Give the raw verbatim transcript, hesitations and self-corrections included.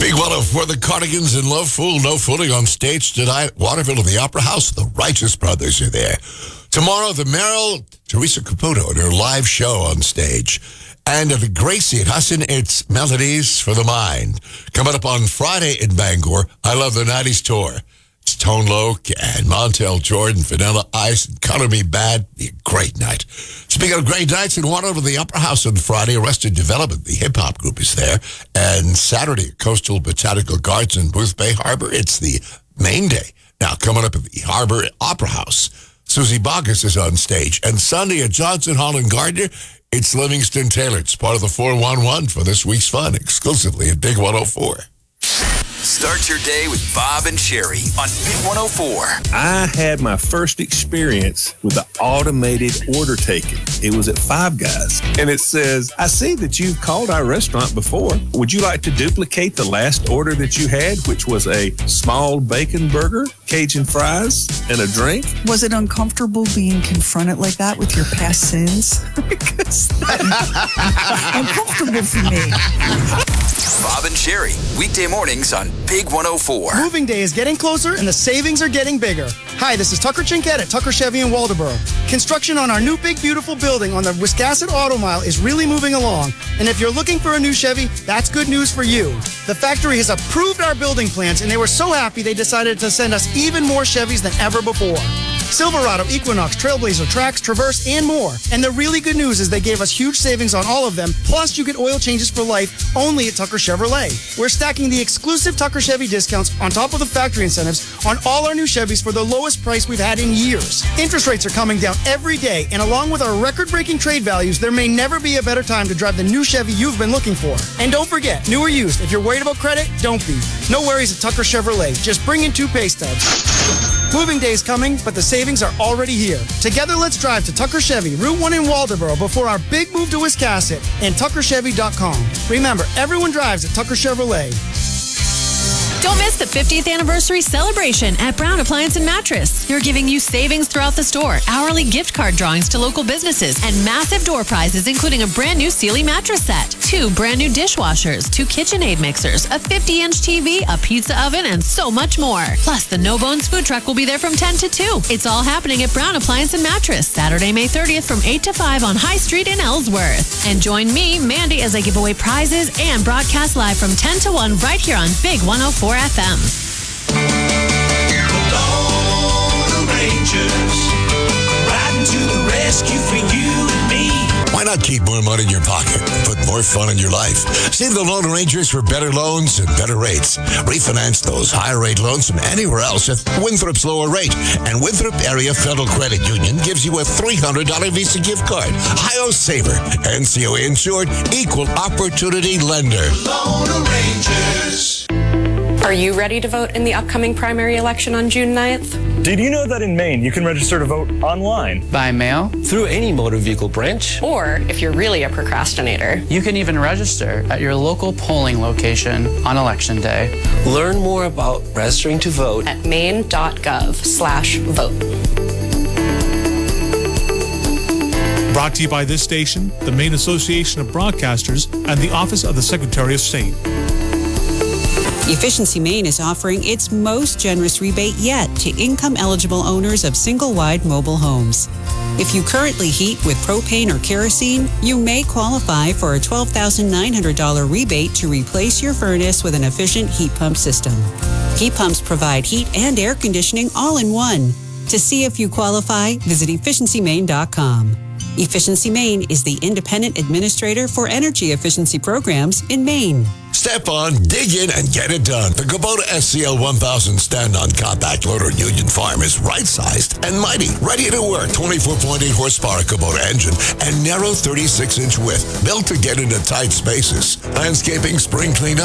Big one oh four, the Cardigans and Love Fool. No fooling on stage tonight. Waterville in the Opera House. The Righteous Brothers are there. Tomorrow, the Meryl, Teresa Caputo, in her live show on stage. And at the Gracie at Husson, it's Melodies for the Mind. Coming up on Friday in Bangor, I Love the nineties Tour. It's Tone Loc and Montel Jordan, Vanilla Ice, and Color Me Bad. Be a great night. Speaking of great nights, in Waterville, the Opera House on Friday, Arrested Development, the hip-hop group, is there. And Saturday, Coastal Botanical Gardens in Boothbay Harbor, it's the main day. Now, coming up at the Harbor Opera House, Susie Boggess is on stage. And Sunday at Johnson Hall and Gardner, it's Livingston Taylor. It's part of the four one one for this week's fun, exclusively at Big one oh four. Start your day with Bob and Sherry on Big one oh four. I had my first experience with the automated order taking. It was at Five Guys. And it says, I see that you've called our restaurant before. Would you like to duplicate the last order that you had, which was a small bacon burger, Cajun fries, and a drink? Was it uncomfortable being confronted like that with your past sins? Because that's uncomfortable for me. Bob and Sherry, weekday mornings on Big one oh four. Moving day is getting closer and the savings are getting bigger. Hi, this is Tucker Chinkett at Tucker Chevy in Waldoboro. Construction on our new big beautiful building on the Wiscasset Auto Mile is really moving along. And if you're looking for a new Chevy, that's good news for you. The factory has approved our building plans and they were so happy they decided to send us even more Chevys than ever before. Silverado, Equinox, Trailblazer, Trax, Traverse, and more. And the really good news is they gave us huge savings on all of them, plus you get oil changes for life only at Tucker Chevrolet. We're stacking the exclusive Tucker Chevy discounts on top of the factory incentives on all our new Chevys for the lowest price we've had in years. Interest rates are coming down every day, and along with our record-breaking trade values, there may never be a better time to drive the new Chevy you've been looking for. And don't forget, new or used, if you're worried about credit, don't be. No worries at Tucker Chevrolet. Just bring in two pay stubs. Moving day is coming, but the savings are already here. Together, let's drive to Tucker Chevy, Route one in Waldoboro before our big move to Wiscasset and tucker chevy dot com. Remember, everyone drives at Tucker Chevrolet. Don't miss the fiftieth anniversary celebration at Brown Appliance and Mattress. They're giving you savings throughout the store, hourly gift card drawings to local businesses, and massive door prizes, including a brand new Sealy mattress set, two brand new dishwashers, two KitchenAid mixers, a fifty-inch T V, a pizza oven, and so much more. Plus, the No Bones food truck will be there from ten to two. It's all happening at Brown Appliance and Mattress, Saturday, May thirtieth from eight to five on High Street in Ellsworth. And join me, Mandy, as I give away prizes and broadcast live from ten to one right here on Big one oh four F M. Lone Rangers, riding to the rescue for you and me. Why not keep more money in your pocket? Put more fun in your life. See the Lone Rangers for better loans and better rates. Refinance those higher rate loans from anywhere else at Winthrop's lower rate. And Winthrop Area Federal Credit Union gives you a three hundred dollars Visa gift card. Hi-O Saver. N C O A insured. Equal opportunity lender. Lone Rangers. Are you ready to vote in the upcoming primary election on June ninth? Did you know that in Maine you can register to vote online? By mail? Through any motor vehicle branch? Or, if you're really a procrastinator, you can even register at your local polling location on Election Day. Learn more about registering to vote at maine.gov slash vote. Brought to you by this station, the Maine Association of Broadcasters, and the Office of the Secretary of State. Efficiency Maine is offering its most generous rebate yet to income-eligible owners of single-wide mobile homes. If you currently heat with propane or kerosene, you may qualify for a twelve thousand nine hundred dollars rebate to replace your furnace with an efficient heat pump system. Heat pumps provide heat and air conditioning all in one. To see if you qualify, visit efficiency maine dot com. Efficiency Maine is the independent administrator for energy efficiency programs in Maine. Step on, dig in, and get it done. The Kubota S C L one thousand stand-on compact loader Union Farm is right-sized and mighty, ready to work. twenty-four point eight horsepower Kubota engine and narrow thirty-six inch width, built to get into tight spaces. Landscaping, spring cleanup,